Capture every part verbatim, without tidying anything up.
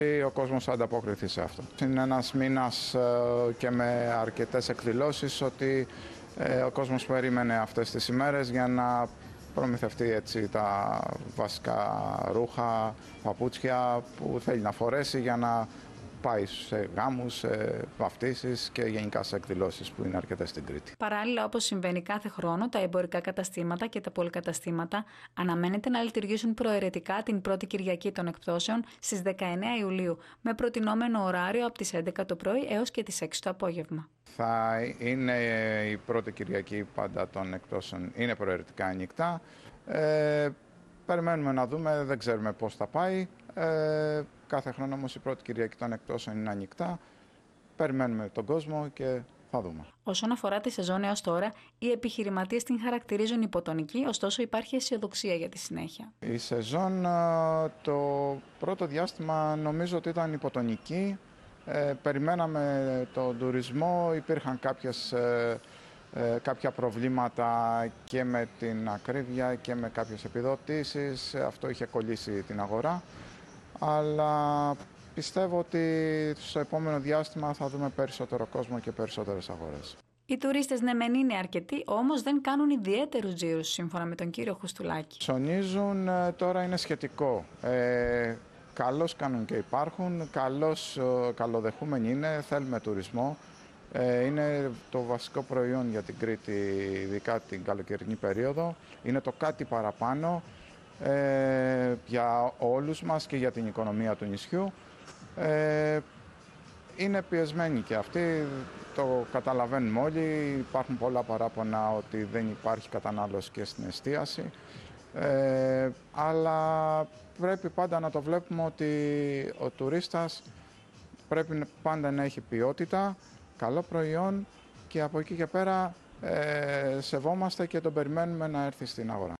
Ο κόσμος θα ανταποκριθεί σε αυτό. Είναι ένας μήνας και με αρκετές εκδηλώσεις ότι ο κόσμος περίμενε αυτές τις ημέρες για να προμηθευτεί έτσι τα βασικά ρούχα, παπούτσια που θέλει να φορέσει για να πάει σε γάμους, σε βαφτίσεις και γενικά σε εκδηλώσεις που είναι αρκετές στην Κρήτη. Παράλληλα, όπως συμβαίνει κάθε χρόνο, τα εμπορικά καταστήματα και τα πολυκαταστήματα αναμένεται να λειτουργήσουν προαιρετικά την πρώτη Κυριακή των εκπτώσεων στις δεκαεννέα Ιουλίου, με προτινόμενο ωράριο από τις έντεκα το πρωί έως και τις έξι το απόγευμα. Θα είναι η πρώτη Κυριακή πάντα των εκπτώσεων, είναι προαιρετικά ανοιχτά. Ε, περιμένουμε να δούμε, δεν ξέρουμε πώς θα πάει. Ε, κάθε χρόνο όμως η πρώτη Κυριακή των εκπτώσεων είναι ανοιχτά. Περιμένουμε τον κόσμο και θα δούμε. Όσον αφορά τη σεζόν έως τώρα, οι επιχειρηματίες την χαρακτηρίζουν υποτονική, ωστόσο υπάρχει αισιοδοξία για τη συνέχεια. Η σεζόν το πρώτο διάστημα νομίζω ότι ήταν υποτονική. Ε, περιμέναμε τον τουρισμό, υπήρχαν κάποιες, ε, ε, κάποια προβλήματα και με την ακρίβεια και με κάποιες επιδοτήσεις. Αυτό είχε κολλήσει την αγορά, αλλά πιστεύω ότι στο επόμενο διάστημα θα δούμε περισσότερο κόσμο και περισσότερες αγορές. Οι τουρίστες ναι μεν είναι αρκετοί, όμως δεν κάνουν ιδιαίτερους τζίρους, σύμφωνα με τον κύριο Χουστουλάκη. Ψωνίζουν, τώρα είναι σχετικό. Ε, καλώς κάνουν και υπάρχουν, καλώς, καλοδεχούμενοι είναι, θέλουμε τουρισμό. Ε, είναι το βασικό προϊόν για την Κρήτη, ειδικά την καλοκαιρινή περίοδο. Είναι το κάτι παραπάνω ε, για όλους μας και για την οικονομία του νησιού. Ε, είναι πιεσμένοι και αυτοί, το καταλαβαίνουμε όλοι. Υπάρχουν πολλά παράπονα ότι δεν υπάρχει κατανάλωση και στην εστίαση. Ε, αλλά πρέπει πάντα να το βλέπουμε ότι ο τουρίστας πρέπει πάντα να έχει ποιότητα, καλό προϊόν και από εκεί και πέρα ε, σεβόμαστε και τον περιμένουμε να έρθει στην αγορά.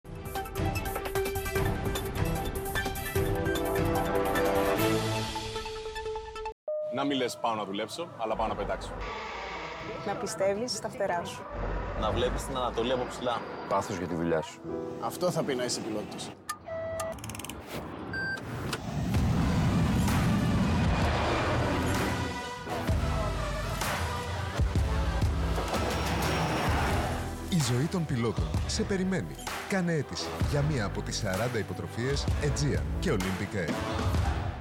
Να μην λες πάω να δουλέψω, αλλά πάω να πετάξω. Να πιστεύεις στα φτερά σου. Να βλέπεις την Ανατολή από ψηλά. Πάθος για τη δουλειά σου. Αυτό θα πει να είσαι πιλότος. Η ζωή των πιλότων σε περιμένει. Κάνε αίτηση για μία από τις σαράντα υποτροφίες Aegean και Olympic Air.